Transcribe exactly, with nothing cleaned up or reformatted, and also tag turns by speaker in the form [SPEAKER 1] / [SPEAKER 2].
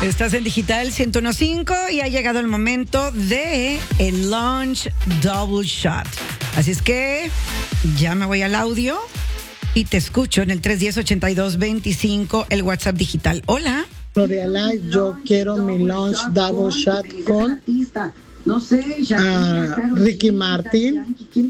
[SPEAKER 1] Estás en Digital ciento uno punto cinco y ha llegado el momento de el Lunch Double Shot. Así es que ya me voy al audio y te escucho en el tres uno cero, ocho dos dos cinco, el WhatsApp digital. Hola.
[SPEAKER 2] Floriana, yo quiero mi Lunch Double Shot con uh, Ricky Martin.